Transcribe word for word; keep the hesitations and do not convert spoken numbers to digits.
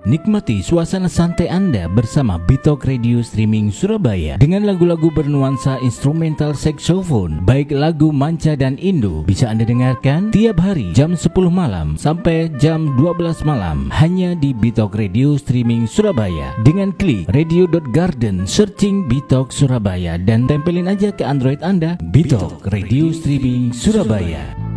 Nikmati suasana santai Anda bersama Bitok Radio Streaming Surabaya dengan lagu-lagu bernuansa instrumental saxophone, baik lagu manca dan Indo. Bisa Anda dengarkan tiap hari jam sepuluh malam sampai jam dua belas malam hanya di Bitok Radio Streaming Surabaya. Dengan klik radio dot garden, searching Bitok Surabaya dan tempelin aja ke Android Anda Bitok Radio Streaming Surabaya.